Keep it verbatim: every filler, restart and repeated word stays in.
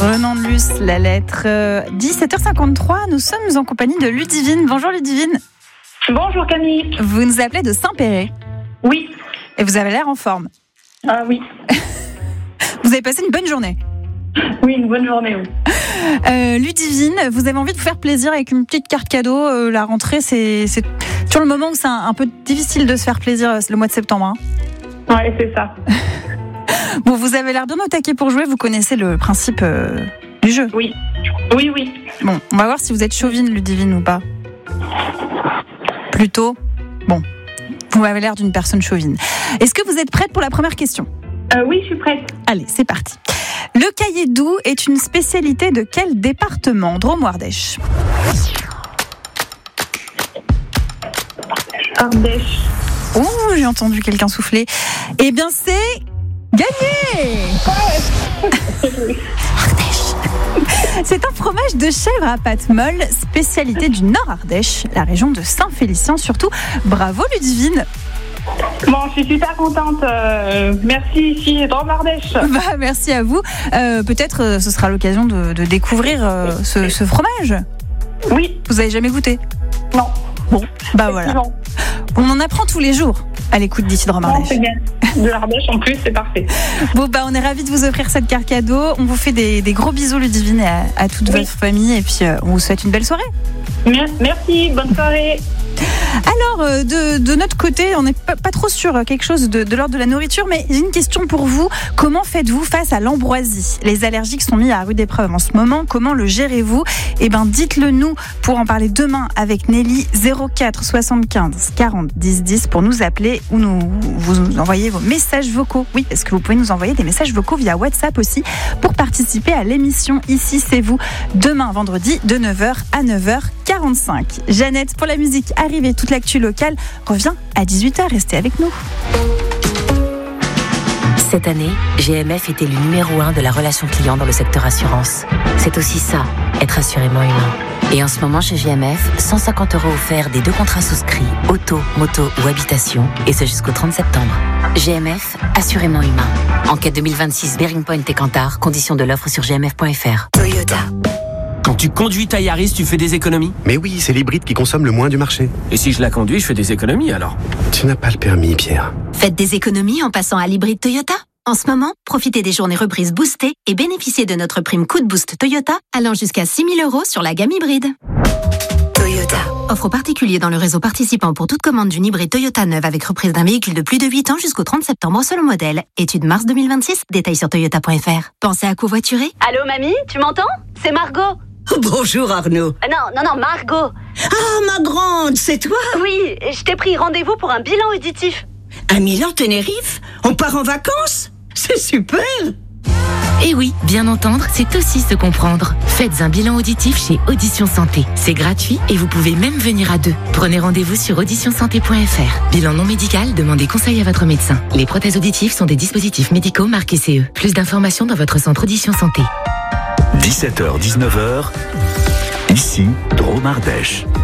Renan de Luce, la lettre euh, dix-sept heures cinquante-trois. Nous sommes en compagnie de Ludivine. Bonjour Ludivine. Bonjour Camille. Vous nous appelez de Saint-Péret. Oui. Et vous avez l'air en forme. Ah oui. Vous avez passé une bonne journée. Oui, une bonne journée, oui. Euh, Ludivine, vous avez envie de vous faire plaisir avec une petite carte cadeau. Euh, la rentrée, c'est, c'est toujours le moment où c'est un, un peu difficile de se faire plaisir, c'est le mois de septembre. Hein. Ouais, c'est ça. Bon, vous avez l'air bien au taquet pour jouer. Vous connaissez le principe euh, du jeu. Oui. Oui, oui. Bon, on va voir si vous êtes chauvine, Ludivine, ou pas. Plutôt. Bon, vous avez l'air d'une personne chauvine. Est-ce que vous êtes prête pour la première question ? Euh, oui, je suis prête. Allez, c'est parti. Le cahier doux est une spécialité de quel département ? Drôme ou Ardèche ? Ardèche. Oh, j'ai entendu quelqu'un souffler. Eh bien, c'est gagné ! Ardèche. C'est un fromage de chèvre à pâte molle, spécialité du Nord Ardèche, la région de Saint-Félicien surtout. Bravo Ludivine. Bon, je suis super contente. Euh, merci ici, Drôme Ardèche. Bah, merci à vous. Euh, peut-être euh, ce sera l'occasion de, de découvrir euh, ce, ce fromage. Oui. Vous avez jamais goûté ? Non. Bon, bah voilà. On en apprend tous les jours à l'écoute d'ici Drôme Ardèche. C'est bien. De l'Ardèche en plus, c'est parfait. Bon, bah on est ravis de vous offrir cette carte cadeau. On vous fait des, des gros bisous Ludivine et à, à toute oui. votre famille. Et puis euh, on vous souhaite une belle soirée. Merci, bonne soirée. Alors, euh, de, de notre côté, on n'est pas, pas trop sur quelque chose de, de l'ordre de la nourriture, mais j'ai une question pour vous. Comment faites-vous face à l'ambroisie ? Les allergiques sont mis à rude épreuve en ce moment. Comment le gérez-vous ? Eh bien, dites-le nous pour en parler demain avec Nelly. zéro quatre soixante-quinze quarante dix dix pour nous appeler ou nous, vous envoyer vos messages vocaux. Oui, parce que vous pouvez nous envoyer des messages vocaux via WhatsApp aussi pour participer à l'émission Ici c'est vous demain vendredi de neuf heures à neuf heures quarante-cinq. Jeannette pour la musique arrivée, toute l'actu locale revient à dix-huit heures. Restez avec nous. Cette année, G M F était le numéro un de la relation client dans le secteur assurance. C'est aussi ça, être assurément humain. Et en ce moment chez G M F, cent cinquante euros offerts des deux contrats souscrits, auto, moto ou habitation, et ce jusqu'au trente septembre. G M F, assurément humain. Enquête deux mille vingt-six, Bearing Point et Kantar, conditions de l'offre sur g m f point f r. Toyota. Quand tu conduis ta Yaris, tu fais des économies ? Mais oui, c'est l'hybride qui consomme le moins du marché. Et si je la conduis, je fais des économies alors ? Tu n'as pas le permis, Pierre. Faites des économies en passant à l'hybride Toyota. En ce moment, profitez des journées reprises boostées et bénéficiez de notre prime coup de boost Toyota allant jusqu'à six mille euros sur la gamme hybride. Toyota. Offre aux particuliers dans le réseau participant pour toute commande d'une hybride Toyota neuve avec reprise d'un véhicule de plus de huit ans jusqu'au trente septembre selon modèle. Étude mars deux mille vingt-six, détails sur toyota point f r. Pensez à covoiturer. Allô mamie, tu m'entends ? C'est Margot. Bonjour Arnaud. Euh, non, non, non, Margot. Ah, ma grande, c'est toi ? Oui, je t'ai pris rendez-vous pour un bilan auditif. À Milan, Tenerife ? On part en vacances ? C'est super ! Et oui, bien entendre, c'est aussi se comprendre. Faites un bilan auditif chez Audition Santé. C'est gratuit et vous pouvez même venir à deux. Prenez rendez-vous sur audition santé point f r. Bilan non médical, demandez conseil à votre médecin. Les prothèses auditives sont des dispositifs médicaux marqués C E. Plus d'informations dans votre centre Audition Santé. dix-sept heures dix-neuf heures, ici Drôme Ardèche.